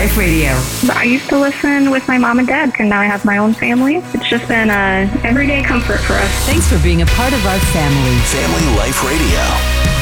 Life Radio. I used to listen with my mom and dad, and now I have my own family. It's just been a everyday comfort for us. Thanks for being a part of our family. Family Life Radio.